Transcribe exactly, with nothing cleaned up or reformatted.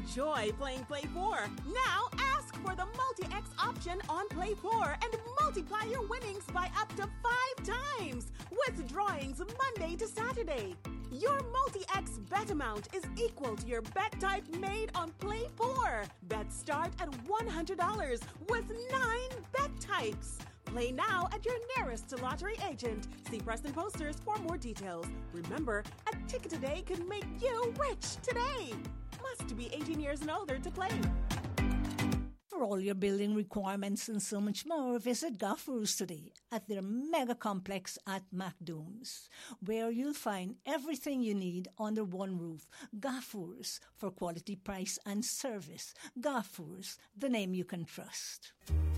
Enjoy playing Play four. Now ask for the Multi-X option on Play four and multiply your winnings by up to five times with drawings Monday to Saturday. Your Multi-X bet amount is equal to your bet type made on Play four. Bets start at one hundred dollars with nine bet types. Play now at your nearest lottery agent. See Preston posters for more details. Remember, a ticket today could make you rich today. Must be eighteen years and older to play. For all your building requirements and so much more, visit Gaffurs today at their mega complex at MacDooms, where you'll find everything you need under one roof. Gaffurs, for quality, price and service. Gaffurs, the name you can trust.